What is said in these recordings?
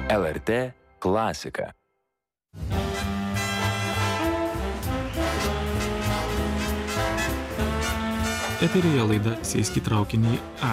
LRT klasika. Eteryje laida Sėsk į traukinį A.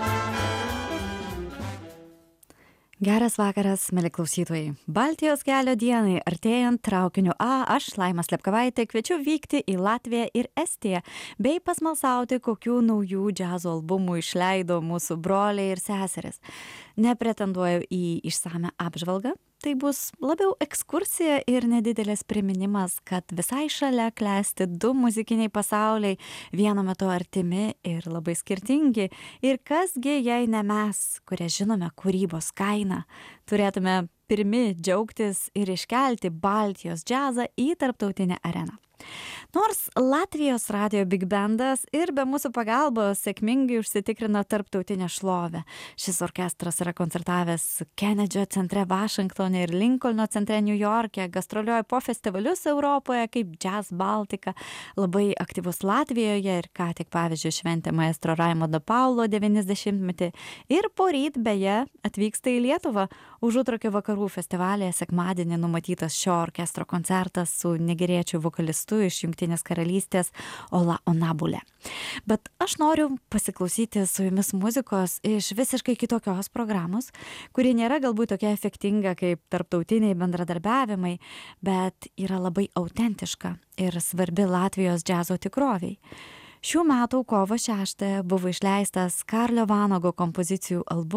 Geras vakaras, mieli klausytojai. Baltijos kelio dienai artėjant traukiniu A, aš, Laima Slepkavaitė, kviečiu vykti į Latviją ir Estiją, bei pasmalsauti, kokių naujų džiazo albumų išleido mūsų broliai ir seserys. Nepretenduoju į išsame apžvalgą, tai bus labiau ekskursija ir nedidelis priminimas, kad visai šalia klesti du muzikiniai pasauliai, vienu metu artimi ir labai skirtingi. Ir kasgi, jei ne mes, kurie žinome kūrybos kainą, turėtume pirmi džiaugtis ir iškelti Baltijos džiazą į tarptautinę areną. Nors Latvijos radijo Big Bandas ir be mūsų pagalbos sėkmingai užsitikrino tarptautinę šlovę. Šis orkestras yra koncertavęs Kenedžio centre Vašingtone ir Linkolno centre New York'e, gastroliuoja po festivalius Europoje kaip Jazz Baltica, labai aktyvus Latvijoje ir ką tik pavyzdžiui šventė maestro Raimundo Paulo 90-metį ir poryt beje atvyksta į Lietuvą. Užutrakio vakarų festivalyje sekmadienį numatytas šio orkestro koncertas su nigeriečių vokalistu iš Jungtinės karalystės Ola Onabule. Bet aš noriu pasiklausyti su jumis muzikos iš visiškai kitokios programos, kuri nėra galbūt tokia efektinga kaip tarptautiniai bendradarbiavimai, bet yra labai autentiška ir svarbi Latvijos džiazo tikroviai. Šių metų kovo 6 buvo išleistas Karlio Vanago kompozicijų albumas